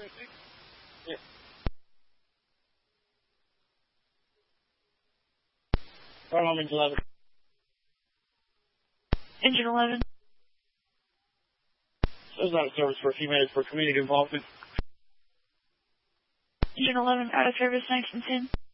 Yeah. Right on, Engine 11. Engine 11. I was out of service for a few minutes for community involvement. Engine 11 out of service, nice and 10.